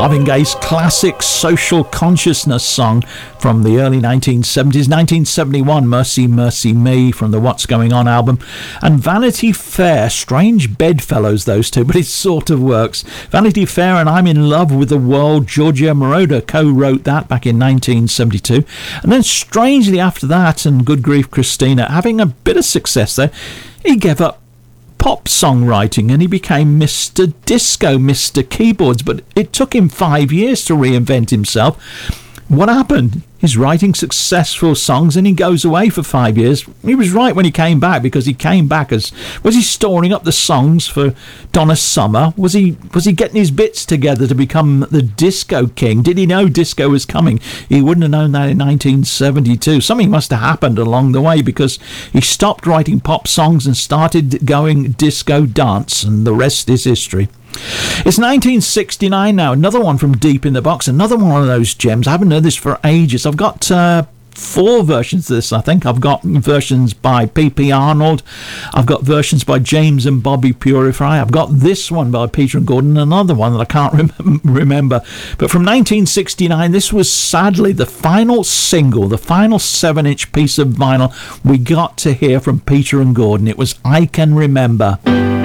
Marvin Gaye's classic social consciousness song from the early 1970s. 1971, Mercy, Mercy Me from the What's Going On album. And Vanity Fair, strange bedfellows those two, but it sort of works. Vanity Fair and I'm in Love with the World, Giorgio Moroder co-wrote that back in 1972. And then strangely after that, and Good Grief Christina, having a bit of success there, he gave up pop songwriting and he became Mr. Disco, Mr. Keyboards, but it took him 5 years to reinvent himself. What happened? He's writing successful songs and he goes away for 5 years. He was right when he came back, because he came back as, was he storing up the songs for Donna Summer? Was he getting his bits together to become the disco king? Did he know disco was coming? He wouldn't have known that in 1972. Something must have happened along the way, because he stopped writing pop songs and started going disco dance, and the rest is history. It's 1969 now, another one from deep in the box, another one of those gems. I haven't heard this for ages. I've got 4 versions of this, I think. I've got versions by P.P. Arnold, I've got versions by James and Bobby Purify, I've got this one by Peter and Gordon, another one that I can't remember. But from 1969, this was sadly the final single, the final 7-inch piece of vinyl we got to hear from Peter and Gordon. It was I Can Remember.